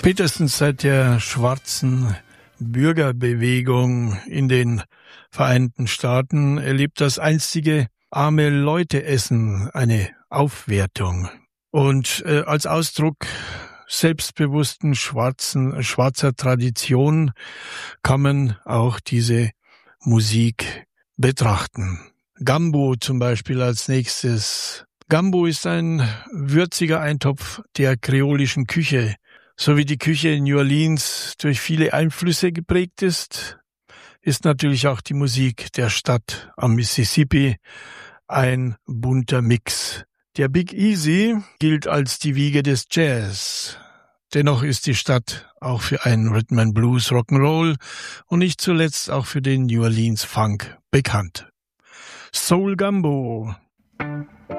Spätestens seit der schwarzen Bürgerbewegung in den Vereinigten Staaten erlebt das einstige arme Leute-Essen eine Aufwertung. Und als Ausdruck selbstbewussten schwarzer Tradition kann man auch diese Musik betrachten. Gumbo zum Beispiel als nächstes. Gumbo ist ein würziger Eintopf der kreolischen Küche. So wie die Küche in New Orleans durch viele Einflüsse geprägt ist natürlich auch die Musik der Stadt am Mississippi ein bunter Mix. Der Big Easy gilt als die Wiege des Jazz. Dennoch ist die Stadt auch für einen Rhythm and Blues, Rock'n'Roll und nicht zuletzt auch für den New Orleans Funk bekannt. Soul Gumbo.